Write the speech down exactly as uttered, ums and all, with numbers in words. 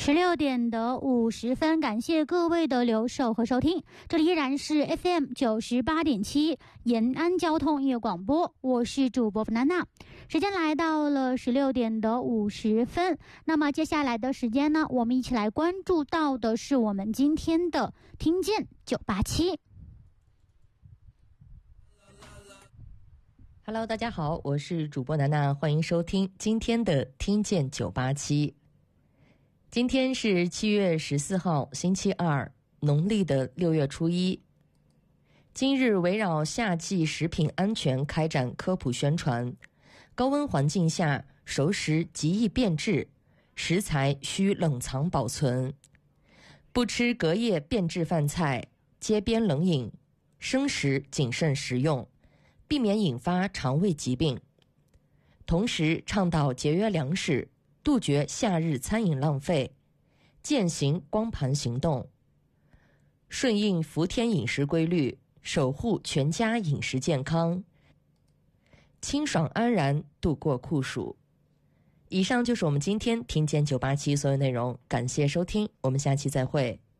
十六点的五十分，感谢各位的留守和收听，这里依然是 F M 九十八点七延安交通音乐广播，我是主播芬娜娜。时间来到了十六点的五十分，那么接下来的时间呢，我们一起来关注到的是我们今天的听见九八七。 Hello， 大家好，我是主播楠楠，欢迎收听今天的听见九八七。今天是七月十四号，星期二，农历的六月初一。今日围绕夏季食品安全开展科普宣传。高温环境下，熟食极易变质，食材需冷藏保存。不吃隔夜变质饭菜，街边冷饮，生食谨慎食用，避免引发肠胃疾病。同时倡导节约粮食，杜绝夏日餐饮浪费，践行光盘行动，顺应伏天饮食规律，守护全家饮食健康，清爽安然度过酷暑。以上就是我们今天听见九八七所有内容，感谢收听，我们下期再会。